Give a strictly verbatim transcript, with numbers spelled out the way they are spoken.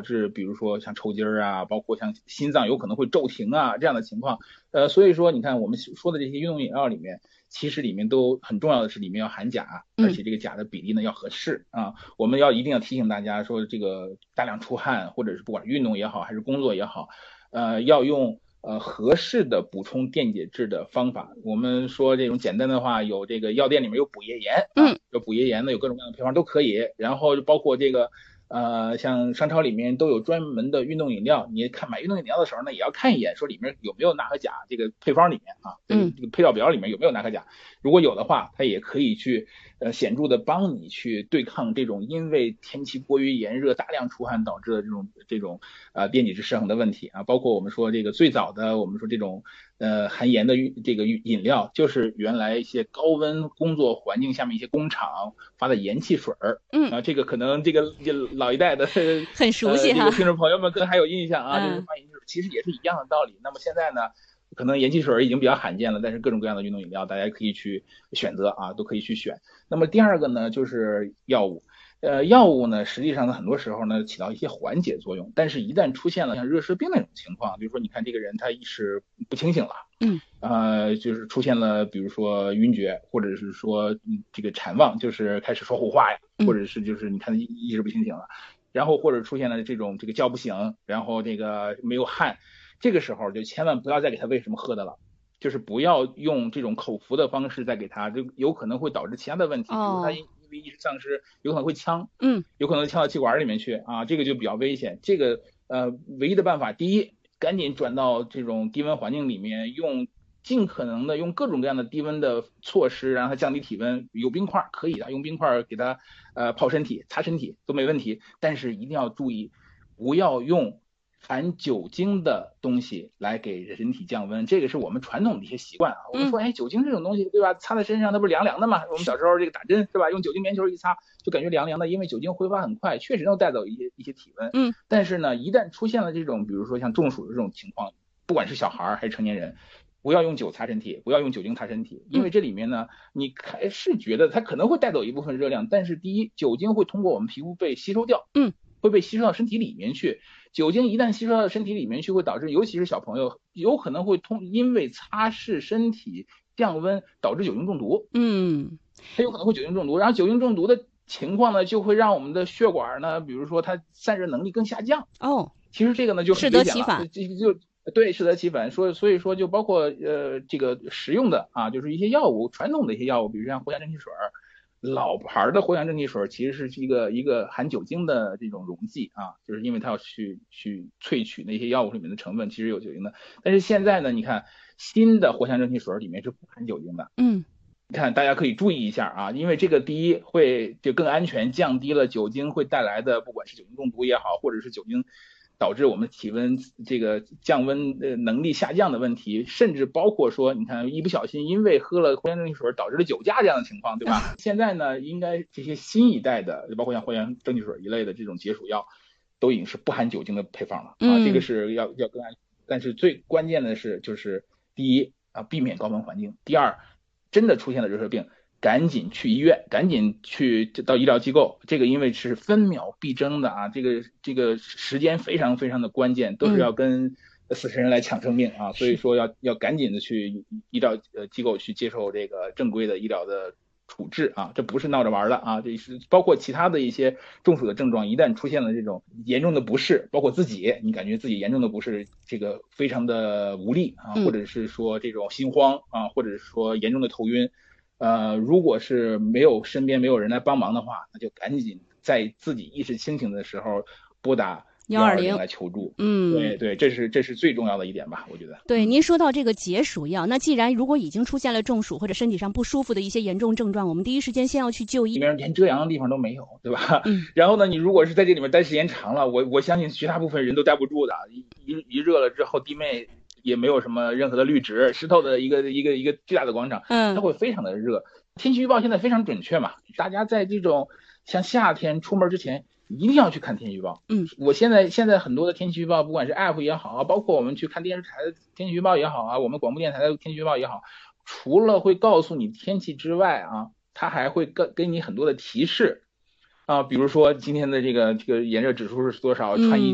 致比如说像抽筋儿啊，包括像心脏有可能会骤停啊这样的情况。呃，所以说你看我们说的这些运动饮料里面，其实里面都很重要的是里面要含钾，而且这个钾的比例呢要合适啊。我们要一定要提醒大家说，这个大量出汗或者是不管运动也好还是工作也好，呃，要用呃合适的补充电解质的方法。我们说这种简单的话，有这个药店里面有补液盐啊，有补液盐的有各种各样的配方都可以，然后包括这个。呃，像商超里面都有专门的运动饮料，你看买运动饮料的时候呢，也要看一眼，说里面有没有钠和钾，这个配方里面啊，这个配料表里面有没有钠和钾，如果有的话，它也可以去呃显著的帮你去对抗这种因为天气过于炎热、大量出汗导致的这种这种呃电解质失衡的问题啊。包括我们说这个最早的我们说这种呃含盐的这个饮料，就是原来一些高温工作环境下面一些工厂发的盐汽水儿，嗯啊，这个可能这个老一代的很熟悉哈、 呃，这个听众朋友们更还有印象啊，这是发盐汽水，其实也是一样的道理。那么现在呢？可能盐汽水已经比较罕见了，但是各种各样的运动饮料大家可以去选择啊，都可以去选。那么第二个呢，就是药物。呃，药物呢，实际上呢，很多时候呢起到一些缓解作用，但是一旦出现了像热射病那种情况，比如说你看这个人他意识不清醒了， 嗯， 呃，就是出现了比如说晕厥，或者是说、嗯、这个谄妄，就是开始说胡话呀，或者是就是你看意识不清醒了，然后或者出现了这种这个叫不醒，然后这个没有汗。这个时候就千万不要再给他喂什么喝的了，就是不要用这种口服的方式再给他，就有可能会导致其他的问题，比如他因为意识丧失，有可能会呛， 嗯， 有可能呛到气管里面去啊，这个就比较危险。这个呃，唯一的办法，第一，赶紧转到这种低温环境里面，用尽可能的用各种各样的低温的措施，让它降低体温。有冰块可以的，用冰块给它呃泡身体、擦身体都没问题，但是一定要注意，不要用含酒精的东西来给人体降温，这个是我们传统的一些习惯啊。我们说，哎，酒精这种东西，对吧？擦在身上，它不是凉凉的吗？我们小时候这个打针是吧？用酒精棉球一擦，就感觉凉凉的，因为酒精挥发很快，确实能带走一些一些体温。 嗯， 但是呢，一旦出现了这种，比如说像中暑的这种情况，不管是小孩还是成年人，不要用酒擦身体，不要用酒精擦身体，因为这里面呢，你还是觉得它可能会带走一部分热量，但是第一，酒精会通过我们皮肤被吸收掉， 嗯， 会被吸收到身体里面去。酒精一旦吸收到身体里面去，会导致，尤其是小朋友，有可能会通因为擦拭身体降温导致酒精中毒。 嗯， 它有可能会酒精中毒，然后酒精中毒的情况呢，就会让我们的血管呢，比如说它散热能力更下降。 哦， 其实这个呢就很危险了，这就对，适得其反。说所以说就包括呃这个食用的啊，就是一些药物，传统的一些药物，比如像藿香正气水。老牌的藿香正气水其实是一个一个含酒精的这种溶剂啊，就是因为它要去去萃取那些药物里面的成分，其实有酒精的。但是现在呢，你看新的藿香正气水里面是不含酒精的。 嗯， 你看大家可以注意一下啊，因为这个第一会就更安全，降低了酒精会带来的不管是酒精中毒也好，或者是酒精导致我们体温这个降温的能力下降的问题，甚至包括说你看一不小心因为喝了藿香正气水导致了酒驾这样的情况，对吧？现在呢，应该这些新一代的，包括像藿香正气水一类的这种解暑药，都已经是不含酒精的配方了啊，这个是要要更安全。但是最关键的是，就是第一啊，避免高温环境；第二，真的出现了热射病，赶紧去医院，赶紧去到医疗机构，这个因为是分秒必争的啊，这个这个时间非常非常的关键，都是要跟死神人来抢生命啊，所以说要要赶紧的去医疗呃机构去接受这个正规的医疗的处置啊，这不是闹着玩的啊，这是包括其他的一些中暑的症状，一旦出现了这种严重的不适，包括自己你感觉自己严重的不适，这个非常的无力啊，或者是说这种心慌啊，或者是说严重的头晕。呃，如果是没有身边没有人来帮忙的话，那就赶紧在自己意识清醒的时候拨打一二零来求助。 嗯， 对对，这是这是最重要的一点吧，我觉得。 对，您说到这个解暑药，那既然如果已经出现了中暑或者身体上不舒服的一些严重症状，我们第一时间先要去就医。 连遮阳的地方都没有，对吧？ 嗯。 然后呢，你如果是在这里面待时间长了，我我相信绝大部分人都待不住的，一一一热了之后，地面也没有什么任何的绿植，湿透的一个一个一个巨大的广场， 嗯， 它会非常的热。天气预报现在非常准确嘛，大家在这种像夏天出门之前一定要去看天气预报。 嗯， 我现在现在很多的天气预报，不管是 app 也好啊，包括我们去看电视台的天气预报也好啊，我们广播电台的天气预报也好，除了会告诉你天气之外啊，它还会给给你很多的提示啊，比如说今天的这个这个炎热指数是多少，穿衣